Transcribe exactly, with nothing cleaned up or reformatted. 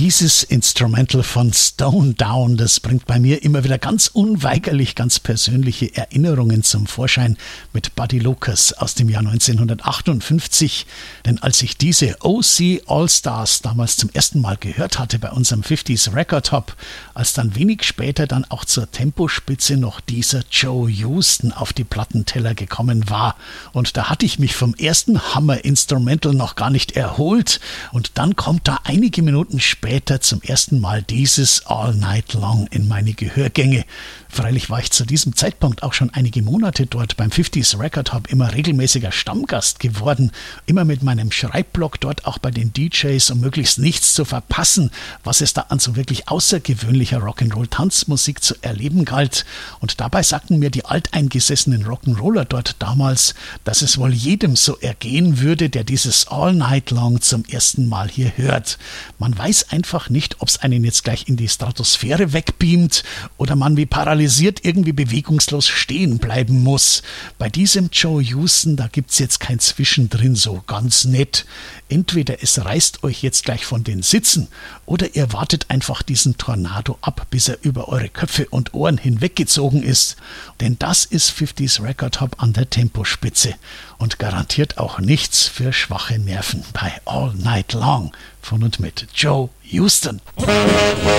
Dieses Instrumental von Stone Down, das bringt bei mir immer wieder ganz unweigerlich ganz persönliche Erinnerungen zum Vorschein mit Buddy Lucas aus dem Jahr neunzehnhundertachtundfünfzig. Denn als ich diese O C All-Stars damals zum ersten Mal gehört hatte bei unserem fünfziger Record Hop, als dann wenig später dann auch zur Tempospitze noch dieser Joe Houston auf die Plattenteller gekommen war. Und da hatte ich mich vom ersten Hammer-Instrumental noch gar nicht erholt. Und dann kommt da einige Minuten später zum ersten Mal dieses All Night Long in meine Gehörgänge. Freilich war ich zu diesem Zeitpunkt auch schon einige Monate dort beim fünfziger Record Hop immer regelmäßiger Stammgast geworden, immer mit meinem Schreibblock dort auch bei den D Js, um möglichst nichts zu verpassen, was es da an so wirklich außergewöhnlicher Rock'n'Roll-Tanzmusik zu erleben galt. Und dabei sagten mir die alteingesessenen Rock'n'Roller dort damals, dass es wohl jedem so ergehen würde, der dieses All Night Long zum ersten Mal hier hört. Man weiß einfach nicht, ob es einen jetzt gleich in die Stratosphäre wegbeamt oder man wie parallelisiert irgendwie bewegungslos stehen bleiben muss. Bei diesem Joe Houston, da gibt's jetzt kein Zwischendrin so ganz nett. Entweder es reißt euch jetzt gleich von den Sitzen oder ihr wartet einfach diesen Tornado ab, bis er über eure Köpfe und Ohren hinweggezogen ist. Denn das ist fünfziger Record Hop an der Tempospitze und garantiert auch nichts für schwache Nerven bei All Night Long von und mit Joe Houston.